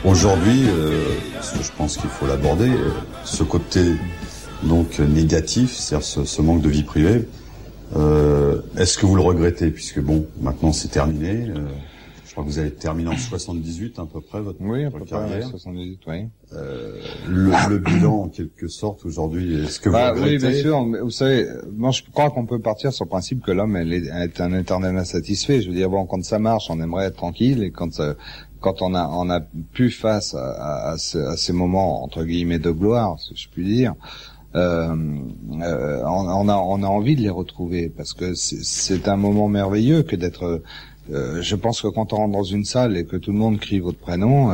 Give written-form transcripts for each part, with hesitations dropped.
Aujourd'hui, je pense qu'il faut l'aborder, ce côté donc négatif, c'est-à-dire ce manque de vie privée. Est-ce que vous le regrettez, puisque bon, maintenant c'est terminé. Je crois que vous avez terminé en 78 à peu près votre carrière. 78, oui. Le bilan en quelque sorte aujourd'hui, est-ce que vous regrettez? Oui, bien sûr. Mais vous savez, moi je crois qu'on peut partir sur le principe que l'homme est un éternel insatisfait. Je veux dire, bon, quand ça marche, on aimerait être tranquille, et quand on a pu face à ces moments entre guillemets de gloire, si je puis dire, on a envie de les retrouver, parce que c'est un moment merveilleux que d'être. Je pense que quand on rentre dans une salle et que tout le monde crie votre prénom,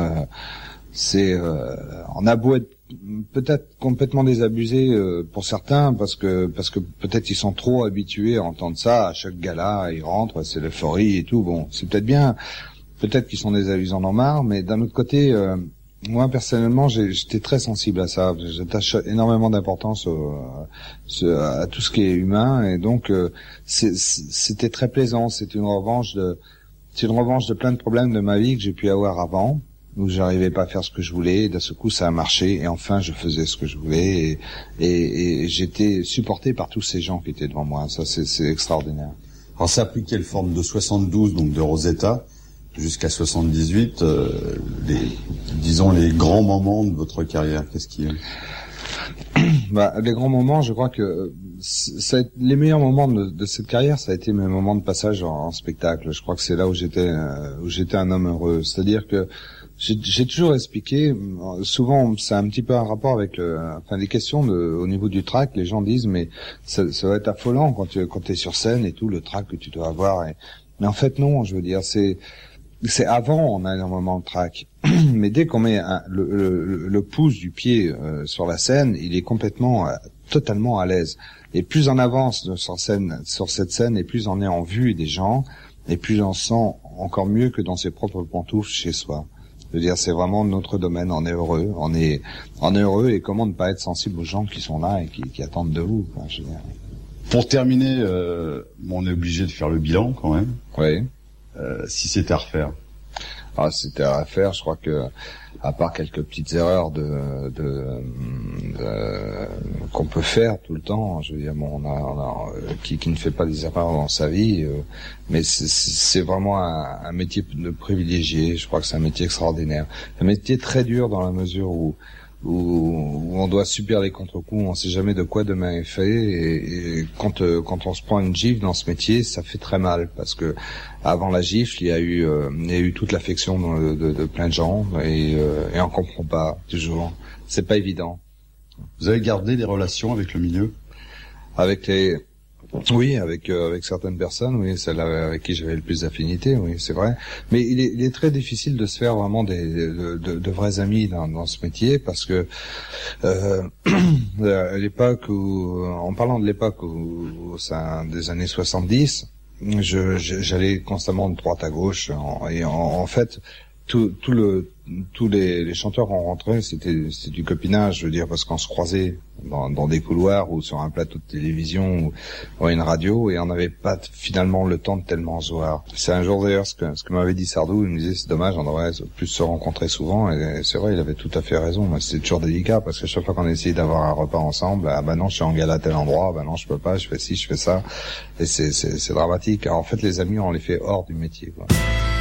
on a beau être peut-être complètement désabusé pour certains, parce que peut-être ils sont trop habitués à entendre ça à chaque gala, ils rentrent, c'est l'euphorie et tout. Bon, c'est peut-être bien, peut-être qu'ils sont désabusés, en ont marre, mais d'un autre côté, moi personnellement, j'étais très sensible à ça. J'attache énormément d'importance à tout ce qui est humain, et donc c'était très plaisant. C'est une revanche de plein de problèmes de ma vie que j'ai pu avoir avant, où j'arrivais pas à faire ce que je voulais, et d'un seul coup ça a marché, et enfin je faisais ce que je voulais, et j'étais supporté par tous ces gens qui étaient devant moi. Ça c'est extraordinaire. Alors ça a pris quelle forme? De 72, donc de Rosetta, jusqu'à 78, les grands moments de votre carrière, qu'est-ce qui est? Les grands moments, je crois que les meilleurs moments de cette carrière, ça a été mes moments de passage en spectacle. Je crois que c'est là où j'étais un homme heureux. C'est-à-dire que j'ai toujours expliqué, souvent c'est un petit peu un rapport avec les questions au niveau du trac. Les gens disent mais ça va être affolant quand t'es sur scène et tout, le trac que tu dois avoir. Mais en fait non, je veux dire c'est avant, on a énormément de trac. Mais dès qu'on met le pouce du pied sur la scène, il est complètement, totalement à l'aise. Et plus on avance sur cette scène, et plus on est en vue des gens, et plus on sent encore mieux que dans ses propres pantoufles chez soi. Je veux dire, c'est vraiment notre domaine. On est heureux, on est heureux, et comment ne pas être sensible aux gens qui sont là et qui attendent de vous, quoi, je veux dire. Pour terminer, on est obligé de faire le bilan quand même. Oui. Si c'était à refaire. C'était à refaire. Je crois que, à part quelques petites erreurs qu'on peut faire tout le temps, je veux dire, bon, qui ne fait pas des erreurs dans sa vie, mais c'est vraiment un métier de privilégié. Je crois que c'est un métier extraordinaire, un métier très dur dans la mesure où on doit subir les contre-coups, on sait jamais de quoi demain est fait, et quand on se prend une gifle dans ce métier, ça fait très mal, parce que avant la gifle, il y a eu toute l'affection de plein de gens, et on comprend pas toujours. C'est pas évident. Vous avez gardé des relations avec le milieu? Oui, avec certaines personnes, oui, celles avec qui j'avais le plus d'affinité, oui, c'est vrai. Mais il est très difficile de se faire vraiment de vrais amis dans ce métier, parce que à l'époque en parlant de l'époque où c'est des années 70, j'allais constamment de droite à gauche, et en fait tous les chanteurs en rentraient, c'était du copinage, je veux dire, parce qu'on se croisait dans des couloirs ou sur un plateau de télévision ou à une radio, et on n'avait pas finalement le temps de tellement se voir. C'est un jour d'ailleurs ce que m'avait dit Sardou, il me disait c'est dommage, on devrait plus se rencontrer souvent, et c'est vrai, il avait tout à fait raison. Mais c'est toujours délicat, parce que chaque fois qu'on essayait d'avoir un repas ensemble, non, je suis en gala à tel endroit, non, je peux pas, je fais ci, je fais ça, et c'est dramatique. Alors, en fait, les amis, on les fait hors du métier, quoi.